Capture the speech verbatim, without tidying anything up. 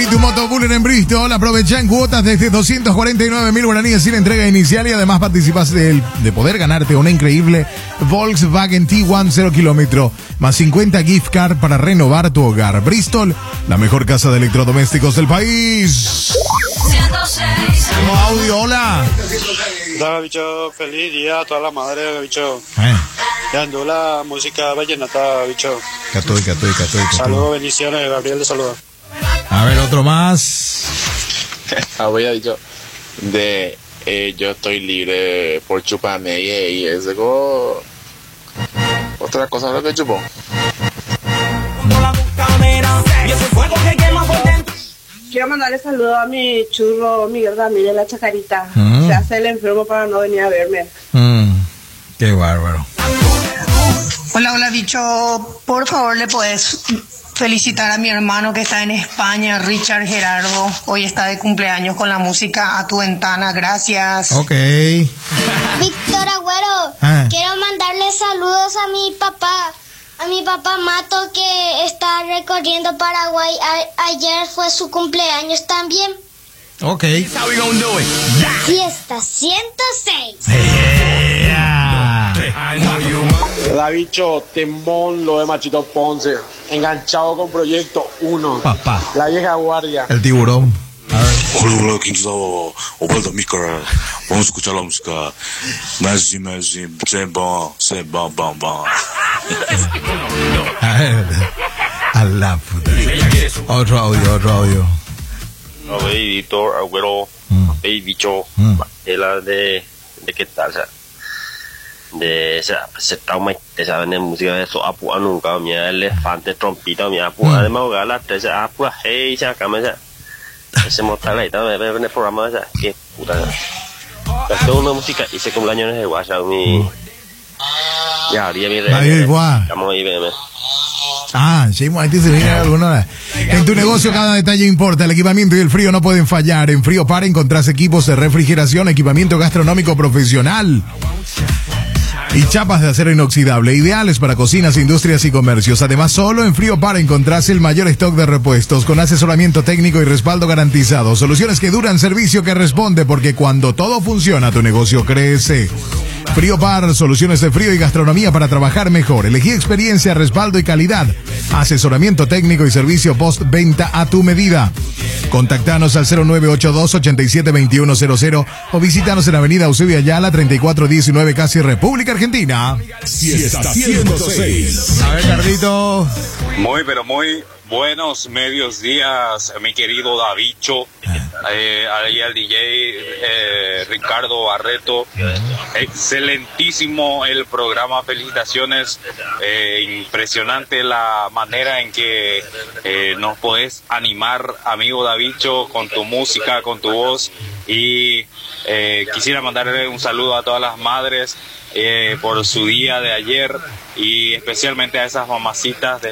tu Motobuller en Bristol. Aprovecha en cuotas desde doscientos cuarenta y nueve mil guaraníes sin entrega inicial y además participas de, de poder ganarte una increíble Volkswagen T uno cero kilómetro más cincuenta gift card para renovar tu hogar. Bristol, la mejor casa de electrodomésticos del país. ciento seis. Audio, hola. Hola, bicho, feliz día a toda la madre, bicho. Eh. Dando la música vallenata, bicho. Catoy, catoy, catoy, catoy. Saludos, bendiciones, Gabriel de saluda. A ver, otro más. Había dicho de eh, yo estoy libre por chuparme y, y ese go... otra cosa lo que chupó. Quiero mandarle saludos a mi churro Miguel Ramírez, la Chacarita. Mm. Se hace el enfermo para no venir a verme. Mm, qué bárbaro. Hola, hola, bicho. Por favor, ¿le podés felicitar a mi hermano que está en España, Richard Gerardo? Hoy está de cumpleaños con la música A Tu Ventana. Gracias. Ok. Víctor Agüero, Ah. quiero mandarle saludos a mi papá. A mi papá Mato, que está recorriendo Paraguay. A- ayer fue su cumpleaños también. Ok. Fiesta ciento seis. Yeah. Hola, bicho, temón lo de Machito Ponce. Enganchado con Proyecto uno. Papá. La vieja guardia. El tiburón. Hola, hola, Quintado, Osvaldo Mícara. Vamos a escuchar la música. Messi, Messi, se va, se va, va, va. A ver. A la puta. Otro audio, otro audio. No, Víctor Agüero, Mm. hey, bicho, Mm. la de, de qué tal, o sea, de, o sea, se trauma, esa de música de eso, apu, nunca, mi elefante, trompita, mi apu, Mm. además, gala, ese apu, hey, esa cama, esa, ese mortal ahí, también, en el programa, esa, qué puta, esa, una música, hice cumpleaños de WhatsApp, mi, ya, haría mi Nadie igual. estamos ahí, bebé. Ah, sí, antes se viene alguna. En tu negocio cada detalle importa. El equipamiento y el frío no pueden fallar. En Frío Par encontrás equipos de refrigeración, equipamiento gastronómico profesional y chapas de acero inoxidable, ideales para cocinas, industrias y comercios. Además, solo en Frío Par encontrás el mayor stock de repuestos con asesoramiento técnico y respaldo garantizado. Soluciones que duran, servicio que responde, porque cuando todo funciona, tu negocio crece. Frío Par, soluciones de frío y gastronomía para trabajar mejor. Elegí experiencia, respaldo y calidad. Asesoramiento técnico y servicio post-venta a tu medida. Contactanos al cero nueve ocho dos, ocho siete dos uno cero cero o visítanos en Avenida Eusebio Ayala treinta y cuatro diecinueve, casi República Argentina. Fiesta ciento seis. A ver, Carlito. Muy, pero muy buenos medios días, mi querido Davicho, eh, ahí al D J eh, Ricardo Barreto. Excelentísimo el programa, felicitaciones. Eh, impresionante la manera en que eh, nos podés animar, amigo Davicho, con tu música, con tu voz. Y eh, quisiera mandarle un saludo a todas las madres eh, por su día de ayer y especialmente a esas mamacitas de